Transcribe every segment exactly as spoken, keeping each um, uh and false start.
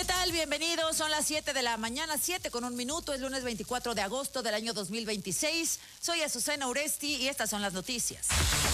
¿Qué tal? Bienvenidos. Son las siete de la mañana, siete con un minuto. Es lunes veinticuatro de agosto del año dos mil veintiséis. Soy Azucena Uresti y estas son las noticias.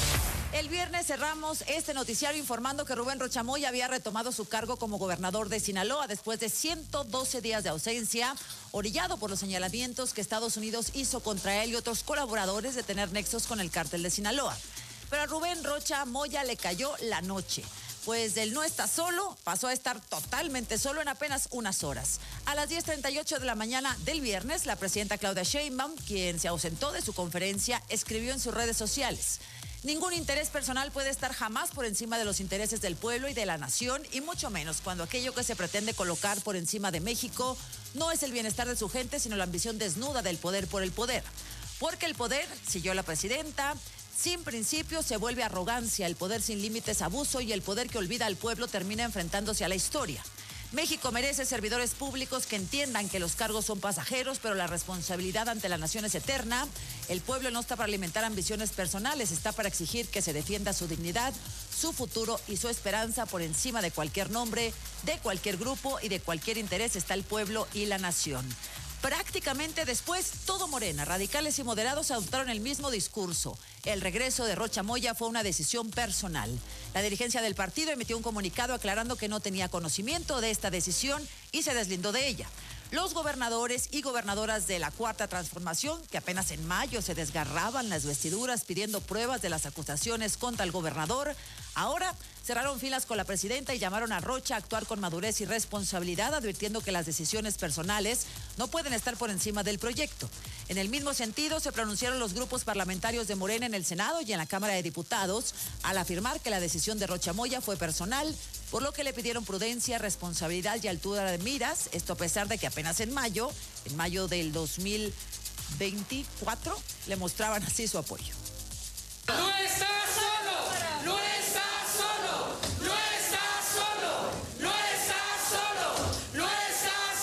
El viernes cerramos este noticiario informando que Rubén Rocha Moya había retomado su cargo como gobernador de Sinaloa después de ciento doce días de ausencia, orillado por los señalamientos que Estados Unidos hizo contra él y otros colaboradores de tener nexos con el cártel de Sinaloa. Pero a Rubén Rocha Moya le cayó la noche. Pues él no está solo, pasó a estar totalmente solo en apenas unas horas. A las diez treinta y ocho de la mañana del viernes, la presidenta Claudia Sheinbaum, quien se ausentó de su conferencia, escribió en sus redes sociales: ningún interés personal puede estar jamás por encima de los intereses del pueblo y de la nación, y mucho menos cuando aquello que se pretende colocar por encima de México no es el bienestar de su gente, sino la ambición desnuda del poder por el poder. Porque el poder, siguió la presidenta, sin principio se vuelve arrogancia, el poder sin límites abuso y el poder que olvida al pueblo termina enfrentándose a la historia. México merece servidores públicos que entiendan que los cargos son pasajeros, pero la responsabilidad ante la nación es eterna. El pueblo no está para alimentar ambiciones personales, está para exigir que se defienda su dignidad, su futuro y su esperanza por encima de cualquier nombre, de cualquier grupo y de cualquier interés está el pueblo y la nación. Prácticamente después, todo Morena, radicales y moderados adoptaron el mismo discurso. El regreso de Rocha Moya fue una decisión personal. La dirigencia del partido emitió un comunicado aclarando que no tenía conocimiento de esta decisión y se deslindó de ella. Los gobernadores y gobernadoras de la Cuarta Transformación, que apenas en mayo se desgarraban las vestiduras pidiendo pruebas de las acusaciones contra el gobernador, ahora cerraron filas con la presidenta y llamaron a Rocha a actuar con madurez y responsabilidad, advirtiendo que las decisiones personales no pueden estar por encima del proyecto. En el mismo sentido, se pronunciaron los grupos parlamentarios de Morena en el Senado y en la Cámara de Diputados al afirmar que la decisión de Rocha Moya fue personal, por lo que le pidieron prudencia, responsabilidad y altura de miras, esto a pesar de que apenas en mayo, en mayo del dos mil veinticuatro, le mostraban así su apoyo. ¡No estás solo! ¡No estás solo! ¡No estás solo! ¡No estás solo! ¡No estás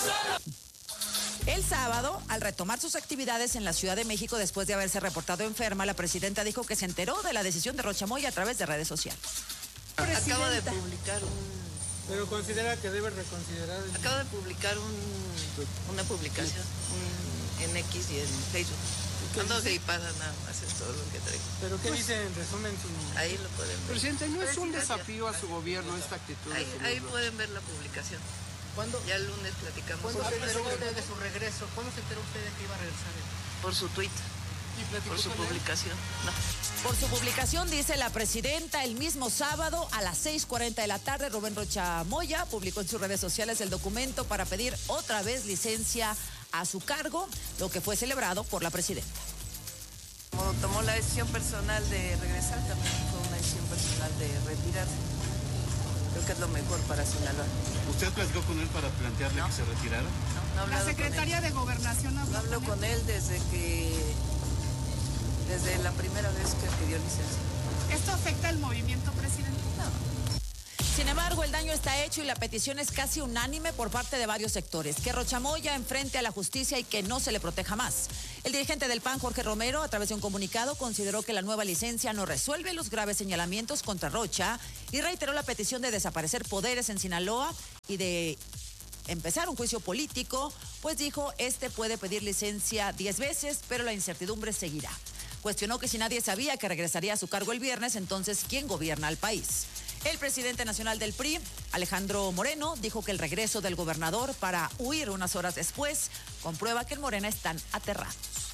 solo! El sábado, al retomar sus actividades en la Ciudad de México después de haberse reportado enferma, la presidenta dijo que se enteró de la decisión de Rocha Moya a través de redes sociales. Acabo de publicar un... Pero considera que debe reconsiderar... El... Acabo de publicar un, una publicación un, en X y en Facebook. Ando gripada nada más, es todo lo que traigo. ¿Pero qué pues, dice en resumen su...? Ahí lo pueden ver. Presidente, ¿no es un desafío a su gobierno esta actitud? Ahí, ahí pueden ver la publicación. ¿Cuándo? Ya el lunes platicamos. ¿Cuándo se enteró usted de su regreso? ¿Cuándo se enteró usted de que iba a regresar? Por su tweet. Por su publicación. No. Por su publicación, dice la presidenta, el mismo sábado a las seis cuarenta de la tarde, Rubén Rocha Moya publicó en sus redes sociales el documento para pedir otra vez licencia a su cargo, lo que fue celebrado por la presidenta. Como tomó la decisión personal de regresar, también fue una decisión personal de retirarse. Creo que es lo mejor para Sinaloa. ¿Usted platicó con él para plantearle no. que se retirara? No, no La secretaria de Gobernación habló no hablo con él desde que... desde la primera vez que pidió licencia. ¿Esto afecta el movimiento, presidente? No. Sin embargo, el daño está hecho y la petición es casi unánime por parte de varios sectores, que Rocha Moya enfrente a la justicia y que no se le proteja más. El dirigente del P A N, Jorge Romero, a través de un comunicado, consideró que la nueva licencia no resuelve los graves señalamientos contra Rocha y reiteró la petición de desaparecer poderes en Sinaloa y de empezar un juicio político, pues dijo, este puede pedir licencia diez veces, pero la incertidumbre seguirá. Cuestionó que si nadie sabía que regresaría a su cargo el viernes, entonces, ¿quién gobierna al país? El presidente nacional del P R I, Alejandro Moreno, dijo que el regreso del gobernador para huir unas horas después comprueba que en Morena están aterrados.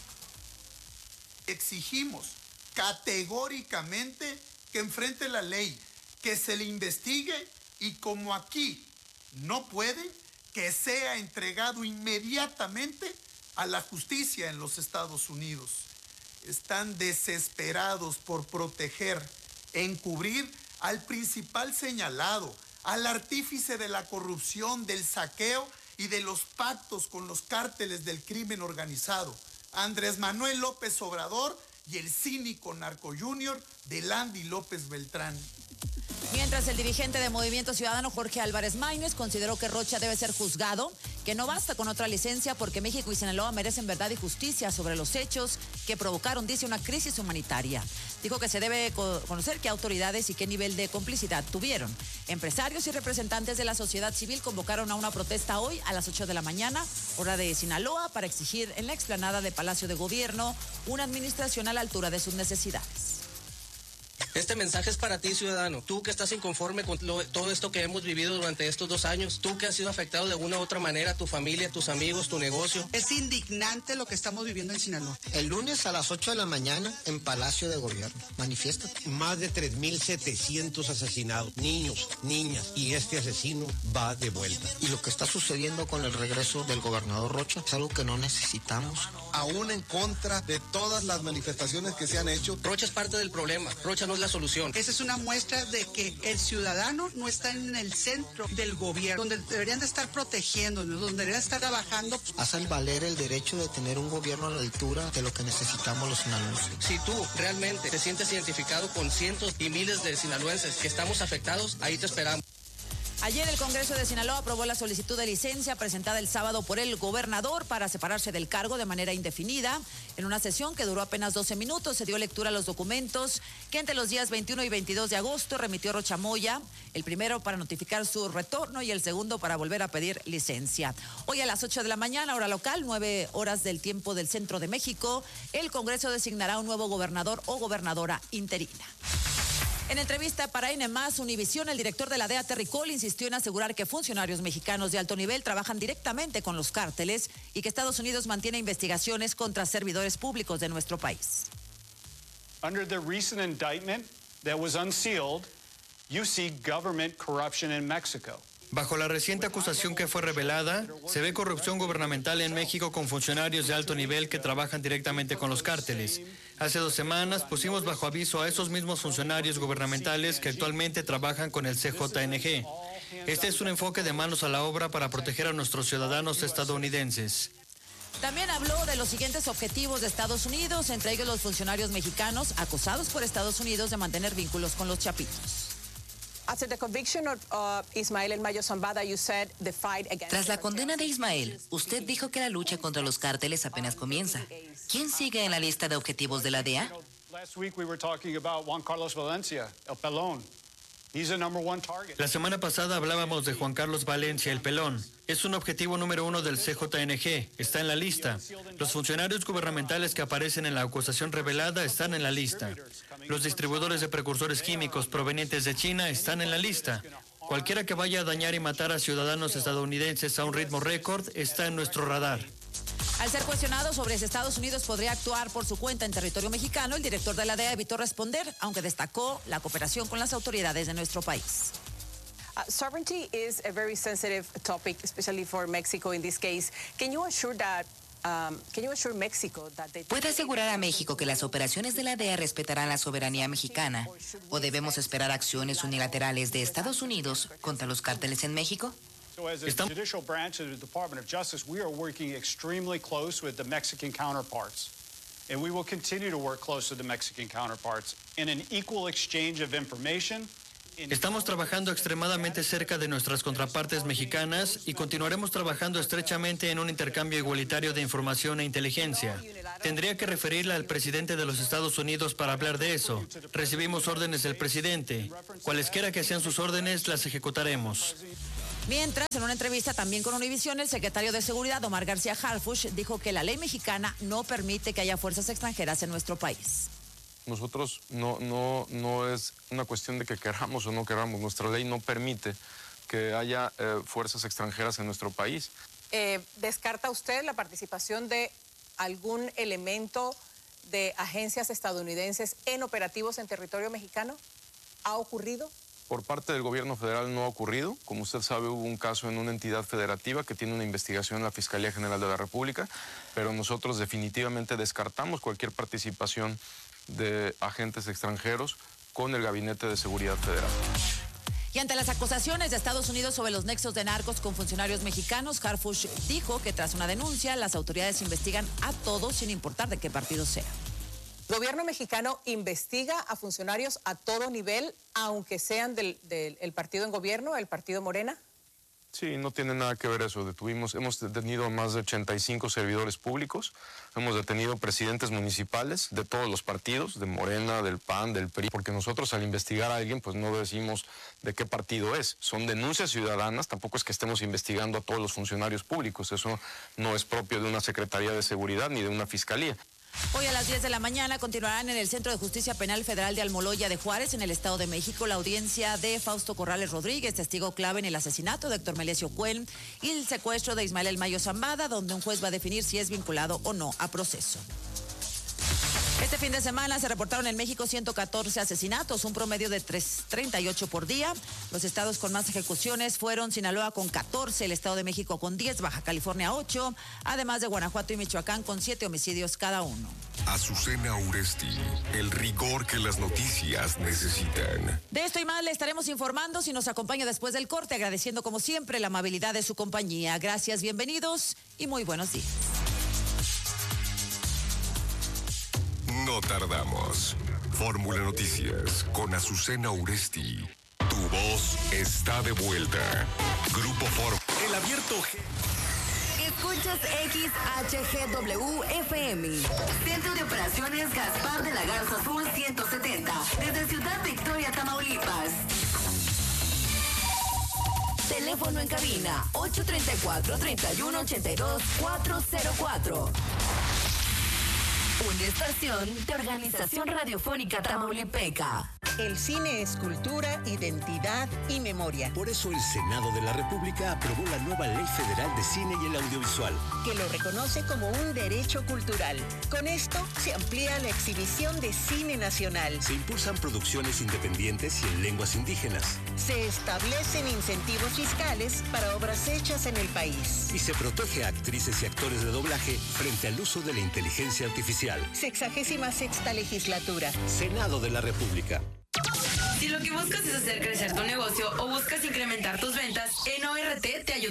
Exigimos categóricamente que enfrente la ley, que se le investigue y como aquí no puede, que sea entregado inmediatamente a la justicia en los Estados Unidos. Están desesperados por proteger, encubrir al principal señalado, al artífice de la corrupción, del saqueo y de los pactos con los cárteles del crimen organizado, Andrés Manuel López Obrador y el cínico narco junior de Landy López Beltrán. Mientras el dirigente de Movimiento Ciudadano, Jorge Álvarez Maínez, consideró que Rocha debe ser juzgado, que no basta con otra licencia porque México y Sinaloa merecen verdad y justicia sobre los hechos que provocaron, dice, una crisis humanitaria. Dijo que se debe conocer qué autoridades y qué nivel de complicidad tuvieron. Empresarios y representantes de la sociedad civil convocaron a una protesta hoy a las ocho de la mañana, hora de Sinaloa, para exigir en la explanada de Palacio de Gobierno una administración a la altura de sus necesidades. Este mensaje es para ti, ciudadano. Tú que estás inconforme con lo, todo esto que hemos vivido durante estos dos años. Tú que has sido afectado de una u otra manera, tu familia, tus amigos, tu negocio. Es indignante lo que estamos viviendo en Sinaloa. El lunes a las ocho de la mañana en Palacio de Gobierno. Manifiéstate. Más de tres mil setecientos asesinados. Niños, niñas. Y este asesino va de vuelta. Y lo que está sucediendo con el regreso del gobernador Rocha es algo que no necesitamos. Aún en contra de todas las manifestaciones que se han hecho. Rocha es parte del problema. Rocha no es la solución. Esa es una muestra de que el ciudadano no está en el centro del gobierno, donde deberían de estar protegiéndonos, donde deberían estar trabajando. Hacen valer el derecho de tener un gobierno a la altura de lo que necesitamos los sinaloenses. Si tú realmente te sientes identificado con cientos y miles de sinaloenses que estamos afectados, ahí te esperamos. Ayer el Congreso de Sinaloa aprobó la solicitud de licencia presentada el sábado por el gobernador para separarse del cargo de manera indefinida. En una sesión que duró apenas doce minutos se dio lectura a los documentos que entre los días veintiuno y veintidós de agosto remitió Rocha Moya, el primero para notificar su retorno y el segundo para volver a pedir licencia. Hoy a las ocho de la mañana, hora local, nueve horas del tiempo del centro de México, el Congreso designará un nuevo gobernador o gobernadora interina. En entrevista para N más, Univisión, el director de la D E A, Terry Cole, insistió en asegurar que funcionarios mexicanos de alto nivel trabajan directamente con los cárteles y que Estados Unidos mantiene investigaciones contra servidores públicos de nuestro país. Under the recent indictment that was unsealed, you see government corruption in Mexico. Bajo la reciente acusación que fue revelada, se ve corrupción gubernamental en México con funcionarios de alto nivel que trabajan directamente con los cárteles. Hace dos semanas pusimos bajo aviso a esos mismos funcionarios gubernamentales que actualmente trabajan con el C J N G. Este es un enfoque de manos a la obra para proteger a nuestros ciudadanos estadounidenses. También habló de los siguientes objetivos de Estados Unidos, entre ellos los funcionarios mexicanos acusados por Estados Unidos de mantener vínculos con los chapitos. Tras la condena de Ismael, usted dijo que la lucha contra los cárteles apenas comienza. ¿Quién sigue en la lista de objetivos de la D E A? La semana pasada hablábamos de Juan Carlos Valencia, el Pelón. Es un objetivo número uno del C J N G. Está en la lista. Los funcionarios gubernamentales que aparecen en la acusación revelada están en la lista. Los distribuidores de precursores químicos provenientes de China están en la lista. Cualquiera que vaya a dañar y matar a ciudadanos estadounidenses a un ritmo récord está en nuestro radar. Al ser cuestionado sobre si Estados Unidos podría actuar por su cuenta en territorio mexicano, el director de la D E A evitó responder, aunque destacó la cooperación con las autoridades de nuestro país. Uh, sovereignty is a very sensitive topic, especially for Mexico in this case. Can you assure that um, can you assure Mexico that they... ¿Puede asegurar a México que las operaciones de la D E A respetarán la soberanía mexicana o debemos esperar acciones unilaterales de Estados Unidos contra los cárteles en México? So as a judicial branch of the Department of Justice, we are working extremely close with the Mexican counterparts. And we will continue to work close with the Mexican counterparts in an equal exchange of information. Estamos trabajando extremadamente cerca de nuestras contrapartes mexicanas y continuaremos trabajando estrechamente en un intercambio igualitario de información e inteligencia. Tendría que referirle al presidente de los Estados Unidos para hablar de eso. Recibimos órdenes del presidente. Cualesquiera que sean sus órdenes, las ejecutaremos. Mientras, en una entrevista también con Univisión, el secretario de Seguridad, Omar García Harfuch, dijo que la ley mexicana no permite que haya fuerzas extranjeras en nuestro país. Nosotros no, no, no es una cuestión de que queramos o no queramos. Nuestra ley no permite que haya eh, fuerzas extranjeras en nuestro país. Eh, ¿Descarta usted la participación de algún elemento de agencias estadounidenses en operativos en territorio mexicano? ¿Ha ocurrido? Por parte del gobierno federal no ha ocurrido. Como usted sabe, hubo un caso en una entidad federativa que tiene una investigación en la Fiscalía General de la República, pero nosotros definitivamente descartamos cualquier participación de agentes extranjeros con el Gabinete de Seguridad Federal. Y ante las acusaciones de Estados Unidos sobre los nexos de narcos con funcionarios mexicanos, Harfuch dijo que tras una denuncia, las autoridades investigan a todos sin importar de qué partido sea. ¿Gobierno mexicano investiga a funcionarios a todo nivel, aunque sean del, del el partido en gobierno, el partido Morena? Sí, no tiene nada que ver eso. Detuvimos, hemos detenido a más de ochenta y cinco servidores públicos, hemos detenido presidentes municipales de todos los partidos, de Morena, del P A N, del P R I, porque nosotros al investigar a alguien pues no decimos de qué partido es. Son denuncias ciudadanas, tampoco es que estemos investigando a todos los funcionarios públicos, eso no es propio de una Secretaría de Seguridad ni de una Fiscalía. Hoy a las diez de la mañana continuarán en el Centro de Justicia Penal Federal de Almoloya de Juárez, en el Estado de México, la audiencia de Fausto Corrales Rodríguez, testigo clave en el asesinato de Héctor Melesio Cuen y el secuestro de Ismael El Mayo Zambada, donde un juez va a definir si es vinculado o no a proceso. Este fin de semana se reportaron en México ciento catorce asesinatos, un promedio de treinta y ocho por día. Los estados con más ejecuciones fueron Sinaloa con catorce, el Estado de México con diez, Baja California ocho, además de Guanajuato y Michoacán con siete homicidios cada uno. Azucena Uresti, el rigor que las noticias necesitan. De esto y más le estaremos informando si nos acompaña después del corte, agradeciendo como siempre la amabilidad de su compañía. Gracias, bienvenidos y muy buenos días. No tardamos. Fórmula Noticias con Azucena Uresti. Tu voz está de vuelta. Grupo Fórmula. El abierto G. Escuchas X H G W F M. Centro de Operaciones Gaspar de la Garza Sur ciento setenta. Desde Ciudad Victoria, Tamaulipas. Teléfono en cabina ocho tres cuatro, tres uno ocho dos, cuatro cero cuatro. Una estación de Organización Radiofónica Tamaulipeca. El cine es cultura, identidad y memoria. Por eso el Senado de la República aprobó la nueva Ley Federal de Cine y el Audiovisual, que lo reconoce como un derecho cultural. Con esto se amplía la exhibición de cine nacional. Se impulsan producciones independientes y en lenguas indígenas. Se establecen incentivos fiscales para obras hechas en el país. Y se protege a actrices y actores de doblaje frente al uso de la inteligencia artificial. Sexagésima sexta legislatura. Senado de la República. Si lo que buscas es hacer crecer tu negocio o buscas incrementar tus ventas, en O R T te ayuda.